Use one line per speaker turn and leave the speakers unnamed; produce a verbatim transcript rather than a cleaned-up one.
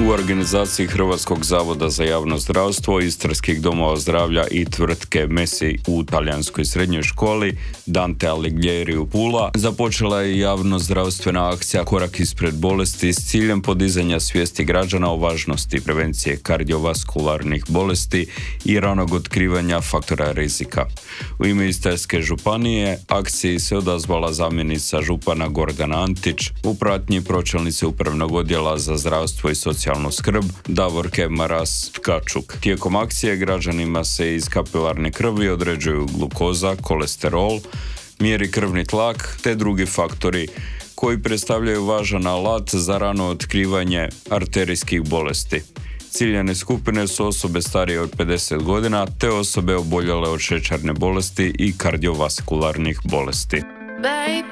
U organizaciji Hrvatskog zavoda za javno zdravstvo, istarskih domova zdravlja i tvrtke Mesi u talijanskoj srednjoj školi Dante Alighieri u Pula započela je javno zdravstvena akcija Korak ispred bolesti s ciljem podizanja svijesti građana o važnosti prevencije kardiovaskularnih bolesti i ranog otkrivanja faktora rizika. U ime Istarske županije akciji se odazvala zamjenica župana Gordana Antić u pratnji pročelnice Upravnog odjela za zdravstvo i socijalnu skrb Davorke Maras-Tkačuk. Tijekom akcije građanima se iz kapilarne krvi određuju glukoza, kolesterol, mjeri krvni tlak te drugi faktori koji predstavljaju važan alat za rano otkrivanje arterijskih bolesti. Ciljane skupine su osobe starije od pedeset godina te osobe oboljele od šećerne bolesti i kardiovaskularnih bolesti.
Baby.